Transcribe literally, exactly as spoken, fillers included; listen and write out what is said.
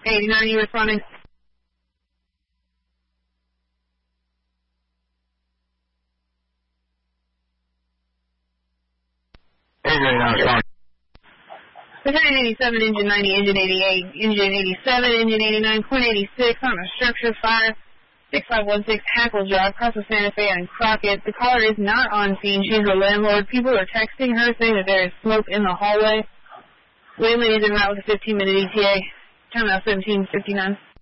eighty-nine, you responding? eighty-nine, Battalion eighty-seven, engine ninety, engine eighty-eight, engine eighty-seven, engine eighty-nine, point eighty-six on a structure fire, six five one six Hackle Drive, across the Santa Fe and Crockett. The caller is not on scene. She's a landlord. People are texting her saying that there is smoke in the hallway. Wayland is en route with a fifteen minute E T A. Time out seventeen fifty-nine.